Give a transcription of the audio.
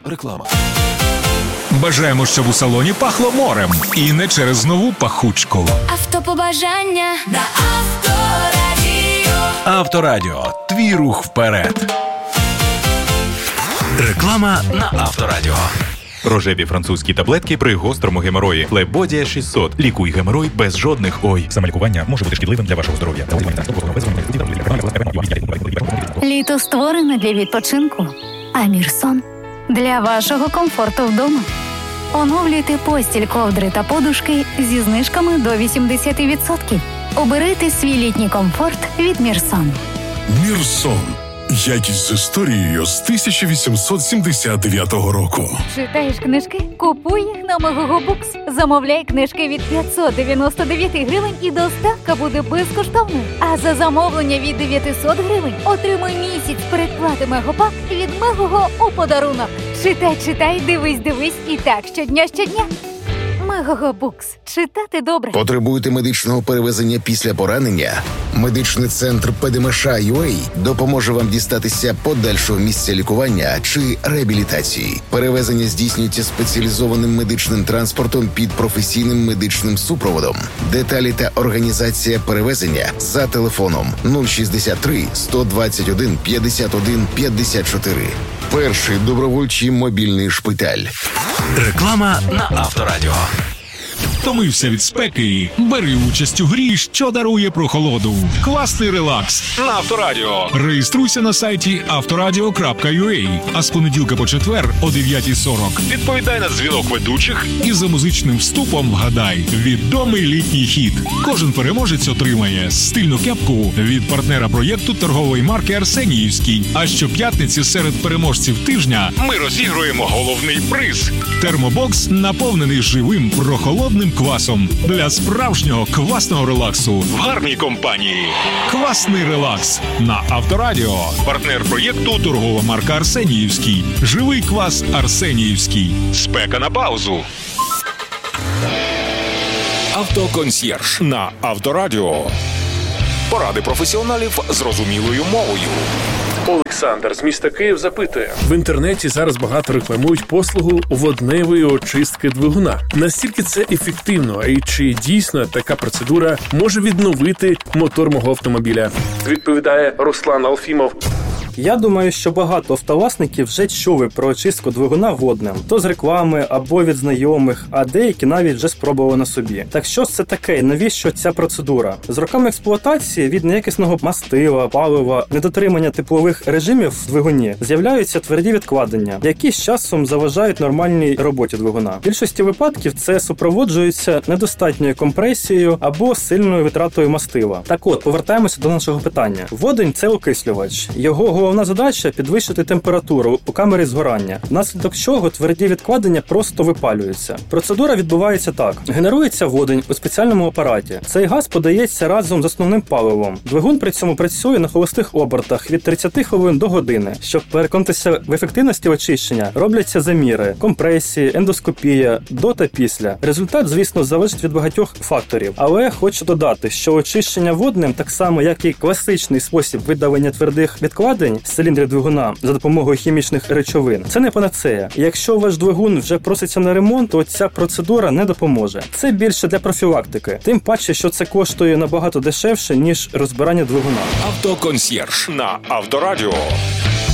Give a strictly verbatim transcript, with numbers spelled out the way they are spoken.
Реклама. Бажаємо, щоб у салоні пахло морем. І не через нову пахучку. Автопобажання на Авторадіо. Авторадіо. Твій рух вперед. Реклама на Авторадіо. Рожеві французькі таблетки при гострому геморої. Лебодія шістсот. Лікуй геморой без жодних ой. Саме лікування може бути шкідливим для вашого здоров'я. Літо створене для відпочинку, а Мірсон – для вашого комфорту вдома. Оновлюйте постіль, ковдри та подушки зі знижками до вісімдесят відсотків. Оберите свій літній комфорт від Мірсон. Мірсон. Якість з історією з тисяча вісімсот сімдесят дев'ятого року. Читаєш книжки? Купуй їх на Megogo Books. Замовляй книжки від п'ятсот дев'яносто дев'ять гривень і доставка буде безкоштовною. А за замовлення від дев'ятсот гривень отримуй місяць передплати Мегопак від Megogo у подарунок. Читай, читай, дивись, дивись і так щодня, щодня. Megogo Books. Читати добре. Потребуєте медичного перевезення після поранення? Медичний центр ПДМШ.ЮА допоможе вам дістатися подальшого місця лікування чи реабілітації. Перевезення здійснюється спеціалізованим медичним транспортом під професійним медичним супроводом. Деталі та організація перевезення за телефоном нуль шістдесят три сто двадцять один п'ятдесят один п'ятдесят чотири. Перший добровольчий мобільний шпиталь. Реклама на Авторадіо. Втомився від спеки? Бери участь у грі, що дарує прохолоду. Класний релакс на Авторадіо. Реєструйся на сайті авторадіо крапка ю а, а з понеділка по четвер о дев'ятій сорок. Відповідай на дзвінок ведучих і за музичним вступом вгадай відомий літній хіт. Кожен переможець отримає стильну кепку від партнера проєкту торгової марки Арсеніївський. А щоп'ятниці серед переможців тижня ми розігруємо головний приз. Термобокс, наповнений живим прохолодним квасом для справжнього квасного релаксу в гарній компанії. Квасний релакс на Авторадіо. Партнер проєкту торгова марка Арсеніївський. Живий квас Арсеніївський. Спека на паузу. Автоконсьєрж на Авторадіо. Поради професіоналів зрозумілою мовою. Олександр з міста Київ запитує. В інтернеті зараз багато рекламують послугу водневої очистки двигуна. Настільки це ефективно, і чи дійсно така процедура може відновити мотор мого автомобіля? Відповідає Руслан Алфімов. Я думаю, що багато автовласників вже чули про очистку двигуна водним. То з реклами або від знайомих, а деякі навіть вже спробували на собі. Так що це таке? Навіщо ця процедура? З роками експлуатації від неякісного мастила, палива, недотримання теплових режимів в двигуні з'являються тверді відкладення, які з часом заважають нормальній роботі двигуна. В більшості випадків це супроводжується недостатньою компресією або сильною витратою мастила. Так от, повертаємося до нашого питання. Водень – це окислювач. Його головна задача – підвищити температуру у камері згорання, внаслідок чого тверді відкладення просто випалюються. Процедура відбувається так. Генерується водень у спеціальному апараті. Цей газ подається разом з основним паливом. Двигун при цьому працює на холостих обертах від тридцять хвилин до години. Щоб переконатися в ефективності очищення, робляться заміри, компресії, ендоскопія, до та після. Результат, звісно, залежить від багатьох факторів. Але хочу додати, що очищення водним, так само як і класичний спосіб видалення твердих відкладень з циліндрів двигуна за допомогою хімічних речовин, це не панацея. Якщо ваш двигун вже проситься на ремонт, то ця процедура не допоможе. Це більше для профілактики. Тим паче, що це коштує набагато дешевше, ніж розбирання двигуна. Автоконсьєрж на Авторадіо.